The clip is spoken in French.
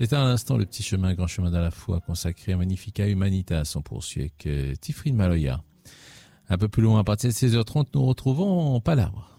C'est à l'instant le petit chemin, grand chemin de la foi consacré à Magnificat Humanitas. On poursuit avec Tifrine Maloya. Un peu plus loin, à partir de 16h30, nous retrouvons Palabre.